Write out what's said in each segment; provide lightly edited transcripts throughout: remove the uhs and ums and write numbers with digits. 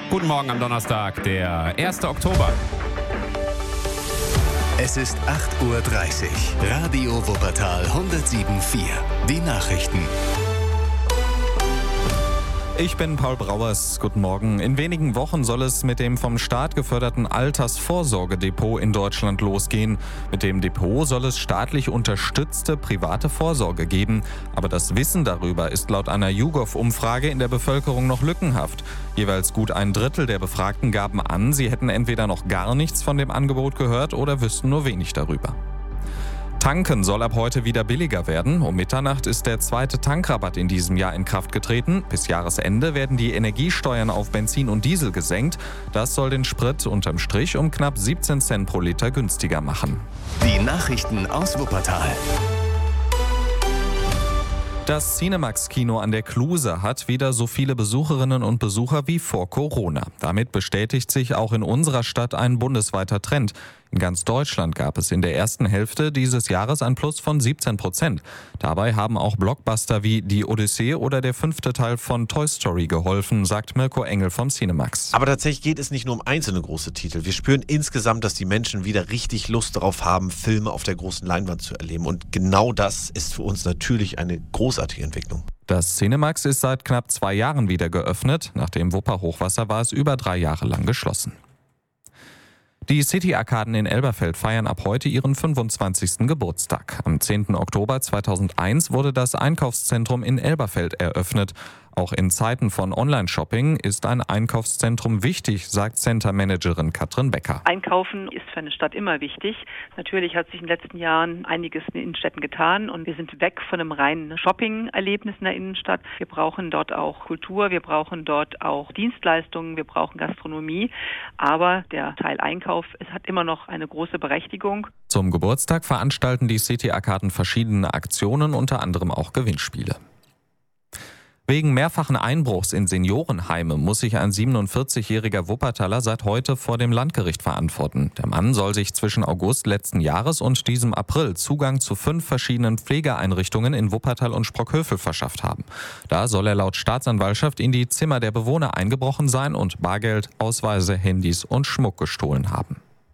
Guten Morgen am Donnerstag, der 1. Oktober. Es ist 8:30 Uhr. Radio Wuppertal 107.4. Die Nachrichten. Ich bin Paul Brauers. Guten Morgen. In wenigen Wochen soll es mit dem vom Staat geförderten Altersvorsorgedepot in Deutschland losgehen. Mit dem Depot soll es staatlich unterstützte private Vorsorge geben. Aber das Wissen darüber ist laut einer YouGov-Umfrage in der Bevölkerung noch lückenhaft. Jeweils gut ein Drittel der Befragten gaben an, sie hätten entweder noch gar nichts von dem Angebot gehört oder wüssten nur wenig darüber. Tanken soll ab heute wieder billiger werden. Um Mitternacht ist der zweite Tankrabatt in diesem Jahr in Kraft getreten. Bis Jahresende werden die Energiesteuern auf Benzin und Diesel gesenkt. Das soll den Sprit unterm Strich um knapp 17 Cent pro Liter günstiger machen. Die Nachrichten aus Wuppertal. Das Cinemax-Kino an der Kluse hat wieder so viele Besucherinnen und Besucher wie vor Corona. Damit bestätigt sich auch in unserer Stadt ein bundesweiter Trend. In ganz Deutschland gab es in der ersten Hälfte dieses Jahres ein Plus von 17%. Dabei haben auch Blockbuster wie Die Odyssee oder der 5. Teil von Toy Story geholfen, sagt Mirko Engel vom Cinemax. Aber tatsächlich geht es nicht nur um einzelne große Titel. Wir spüren insgesamt, dass die Menschen wieder richtig Lust darauf haben, Filme auf der großen Leinwand zu erleben. Und genau das ist für uns natürlich eine großartige Entwicklung. Das Cinemax ist seit knapp 2 Jahren wieder geöffnet. Nach dem Wupper-Hochwasser war es über 3 Jahre lang geschlossen. Die City-Arkaden in Elberfeld feiern ab heute ihren 25. Geburtstag. Am 10. Oktober 2001 wurde das Einkaufszentrum in Elberfeld eröffnet. Auch in Zeiten von Online-Shopping ist ein Einkaufszentrum wichtig, sagt Center-Managerin Katrin Becker. Einkaufen ist für eine Stadt immer wichtig. Natürlich hat sich in den letzten Jahren einiges in den Innenstädten getan und wir sind weg von einem reinen Shopping-Erlebnis in der Innenstadt. Wir brauchen dort auch Kultur, wir brauchen dort auch Dienstleistungen, wir brauchen Gastronomie. Aber der Teil Einkauf, es hat immer noch eine große Berechtigung. Zum Geburtstag veranstalten die City-Arkaden verschiedene Aktionen, unter anderem auch Gewinnspiele. Wegen mehrfachen Einbruchs in Seniorenheime muss sich ein 47-jähriger Wuppertaler seit heute vor dem Landgericht verantworten. Der Mann soll sich zwischen August letzten Jahres und diesem April Zugang zu 5 verschiedenen Pflegeeinrichtungen in Wuppertal und Sprockhövel verschafft haben. Da soll er laut Staatsanwaltschaft in die Zimmer der Bewohner eingebrochen sein und Bargeld, Ausweise, Handys und Schmuck gestohlen haben.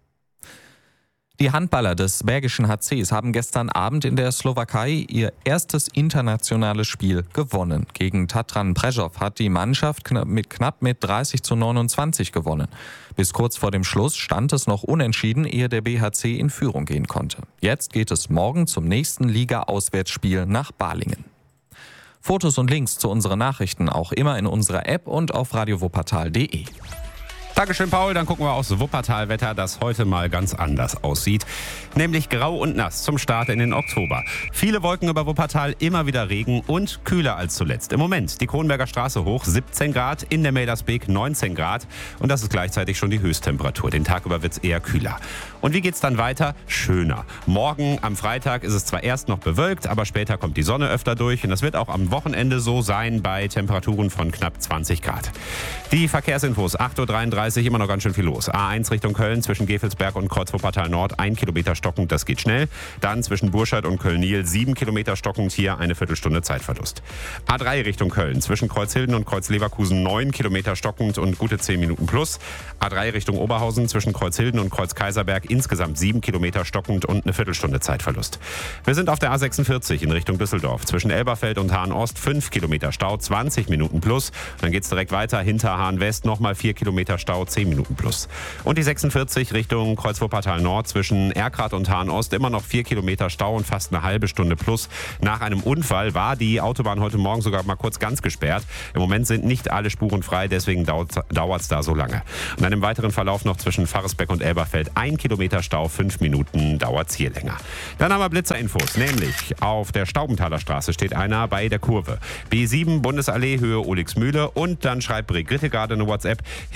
Die Handballer des Bergischen HCs haben gestern Abend in der Slowakei ihr erstes internationales Spiel gewonnen. Gegen Tatran Prešov hat die Mannschaft knapp mit 30:29 gewonnen. Bis kurz vor dem Schluss stand es noch unentschieden, ehe der BHC in Führung gehen konnte. Jetzt geht es morgen zum nächsten Liga-Auswärtsspiel nach Balingen. Fotos und Links zu unseren Nachrichten auch immer in unserer App und auf radiowuppertal.de. Dankeschön, Paul. Dann gucken wir aufs Wuppertal-Wetter, das heute mal ganz anders aussieht. Nämlich grau und nass zum Start in den Oktober. Viele Wolken über Wuppertal, immer wieder Regen und kühler als zuletzt. Im Moment die Kronberger Straße hoch 17 Grad, in der Mädersbeek 19 Grad. Und das ist gleichzeitig schon die Höchsttemperatur. Den Tag über wird es eher kühler. Und wie geht's dann weiter? Schöner. Morgen am Freitag ist es zwar erst noch bewölkt, aber später kommt die Sonne öfter durch. Und das wird auch am Wochenende so sein bei Temperaturen von knapp 20 Grad. Die Verkehrsinfos, 8:33 Uhr. Immer noch ganz schön viel los. A1 Richtung Köln zwischen Gevelsberg und Kreuz-Wuppertal Nord 1 Kilometer stockend, das geht schnell. Dann zwischen Burscheid und Köln-Niel 7 Kilometer stockend, hier eine Viertelstunde Zeitverlust. A3 Richtung Köln zwischen Kreuzhilden und Kreuz-Leverkusen 9 Kilometer stockend und gute 10 Minuten plus. A3 Richtung Oberhausen zwischen Kreuzhilden und Kreuz-Kaiserberg insgesamt 7 Kilometer stockend und eine Viertelstunde Zeitverlust. Wir sind auf der A46 in Richtung Düsseldorf zwischen Elberfeld und Hahn-Ost 5 Kilometer Stau, 20 Minuten plus. Dann geht es direkt weiter hinter Hahn-West nochmal 4 Kilometer Stau, 10 Minuten plus. Und die 46 Richtung Kreuz-Wuppertal Nord zwischen Erkrath und Hahn-Ost immer noch 4 Kilometer Stau und fast eine halbe Stunde plus. Nach einem Unfall war die Autobahn heute Morgen sogar mal kurz ganz gesperrt. Im Moment sind nicht alle Spuren frei, deswegen dauert es da so lange. Und dann im weiteren Verlauf noch zwischen Pfarresbeck und Elberfeld 1 Kilometer Stau, 5 Minuten dauert es hier länger. Dann haben wir Blitzerinfos, nämlich auf der Staubenthaler Straße steht einer bei der Kurve. B7 Bundesallee Höhe Oligsmühle und dann schreibt Brigitte gerade eine WhatsApp hinter der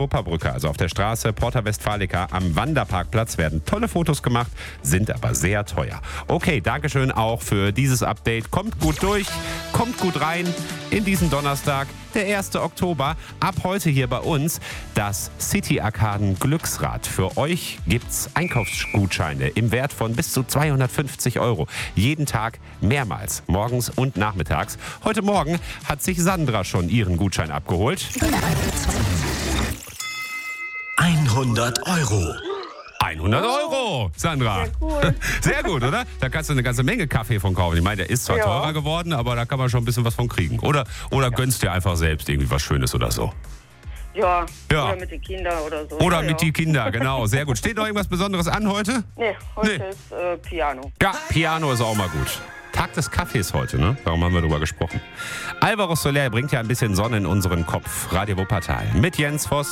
Wupperbrücke, also auf der Straße Porta Westfalica am Wanderparkplatz, werden tolle Fotos gemacht, sind aber sehr teuer. Okay, Dankeschön auch für dieses Update. Kommt gut durch, kommt gut rein in diesen Donnerstag, der 1. Oktober. Ab heute hier bei uns das City Arkaden Glücksrad. Für euch gibt's Einkaufsgutscheine im Wert von bis zu 250 €. Jeden Tag mehrmals, morgens und nachmittags. Heute Morgen hat sich Sandra schon ihren Gutschein abgeholt. 100 €. 100 €, Sandra. Sehr cool. Sehr gut, oder? Da kannst du eine ganze Menge Kaffee von kaufen. Ich meine, der ist zwar teurer geworden, aber da kann man schon ein bisschen was von kriegen. Oder gönnst dir einfach selbst irgendwie was Schönes oder so. Ja, Ja. oder mit den Kindern oder so. Oder mit die Kinder, genau. Sehr gut. Steht noch irgendwas Besonderes an heute? Nee, heute ist Piano. Ja, Piano ist auch mal gut. Tag des Kaffees heute, ne? Darum haben wir drüber gesprochen. Alvaro Soler bringt ja ein bisschen Sonne in unseren Kopf. Radio Wuppertal mit Jens Voss.